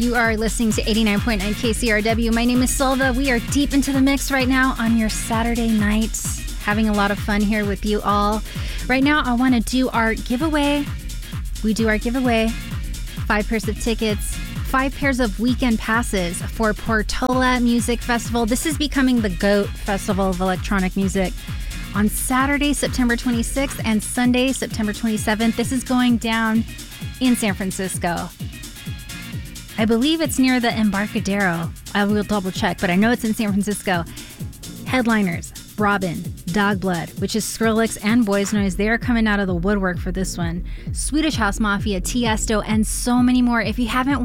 You are listening to 89.9 KCRW. My name is Silva. We are deep into the mix right now on your Saturday nights, having a lot of fun here with you all. Right now, I want to do our giveaway. We do our giveaway. 5 pairs of tickets, 5 pairs of weekend passes for Portola Music Festival. This is becoming the GOAT Festival of Electronic Music. On Saturday, September 26th and Sunday, September 27th. This is going down in San Francisco. I believe it's near the Embarcadero. I will double check, but I know it's in San Francisco. Headliners, Robin, Dogblood, which is Skrillex and Boys Noise. They are coming out of the woodwork for this one. Swedish House Mafia, Tiesto, and so many more. If you haven't